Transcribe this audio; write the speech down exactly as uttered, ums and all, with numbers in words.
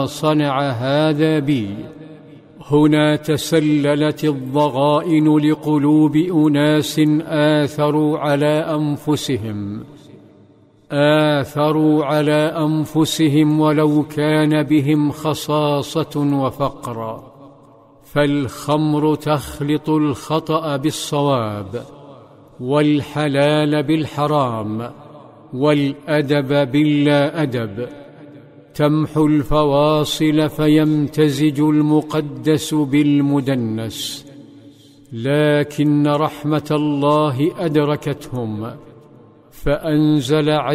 صنع هذا بي. هنا تسللت الضغائن لقلوب أناس آثروا على أنفسهم آثروا على أنفسهم ولو كان بهم خصاصة وفقر. فالخمر تخلط الخطأ بالصواب، والحلال بالحرام، والأدب باللا أدب. تمحو الفواصل فيمتزج المقدس بالمدنس. لكن رحمة الله أدركتهم فأنزل